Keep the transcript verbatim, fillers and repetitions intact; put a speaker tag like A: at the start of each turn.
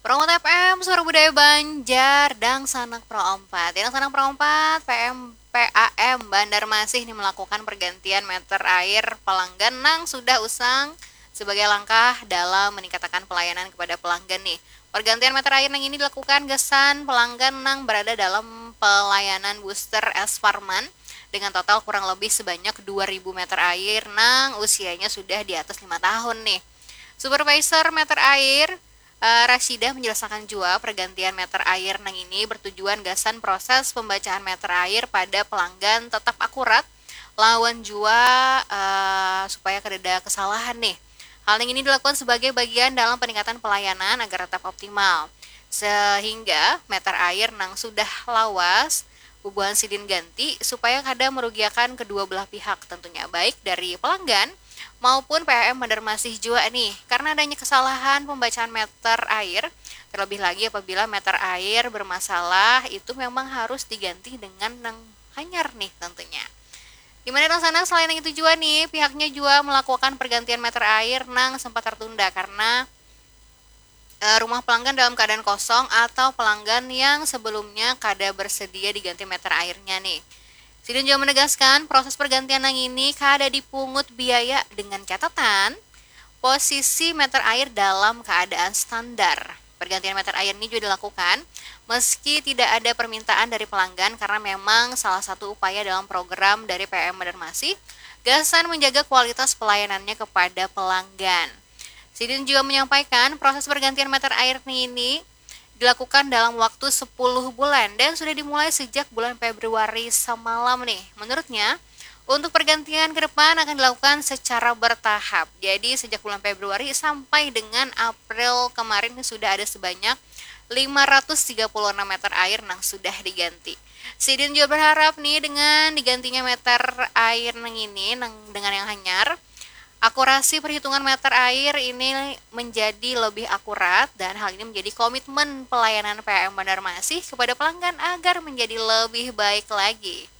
A: Promo T P M, Suara Budaya Banjar, Dang Sanak Pro empat. Dang Sanak Pro empat, P M P A M Bandar Masih ini melakukan pergantian meter air pelanggan nang sudah usang sebagai langkah dalam meningkatkan pelayanan kepada pelanggan nih. Pergantian meter air nang ini dilakukan gesan pelanggan nang berada dalam pelayanan booster S Farman dengan total kurang lebih sebanyak dua ribu meter air nang usianya sudah di atas lima tahun nih. Supervisor meter air Uh, Rashidah menjelaskan jua pergantian meter air nang ini bertujuan gasan proses pembacaan meter air pada pelanggan tetap akurat lawan jua uh, supaya kededa kesalahan nih. Hal ini dilakukan sebagai bagian dalam peningkatan pelayanan agar tetap optimal. Sehingga meter air nang sudah lawas bubuhan sidin ganti supaya kada merugikan kedua belah pihak tentunya baik dari pelanggan maupun P M Bandar Masih jua nih karena adanya kesalahan pembacaan meter air. Terlebih lagi apabila meter air bermasalah itu memang harus diganti dengan nang hanyar nih tentunya. Dimana di sana selain yang itu jua nih pihaknya juga melakukan pergantian meter air nang sempat tertunda karena e, rumah pelanggan dalam keadaan kosong atau pelanggan yang sebelumnya kada bersedia diganti meter airnya nih. Sidin juga menegaskan proses pergantian nang ini kada dipungut biaya dengan catatan posisi meter air dalam keadaan standar. Pergantian meter air ini juga dilakukan meski tidak ada permintaan dari pelanggan karena memang salah satu upaya dalam program dari P M Bandar Masih gasan menjaga kualitas pelayanannya kepada pelanggan. Sidin juga menyampaikan proses pergantian meter air ini dilakukan dalam waktu sepuluh bulan dan sudah dimulai sejak bulan Februari semalam nih. Menurutnya, untuk pergantian ke depan akan dilakukan secara bertahap. Jadi sejak bulan Februari sampai dengan April kemarin sudah ada sebanyak lima ratus tiga puluh enam meter air yang sudah diganti. Sidin juga berharap nih dengan digantinya meter air nang ini nang dengan yang hanyar, akurasi perhitungan meter air ini menjadi lebih akurat dan hal ini menjadi komitmen pelayanan P M Bandar Masih kepada pelanggan agar menjadi lebih baik lagi.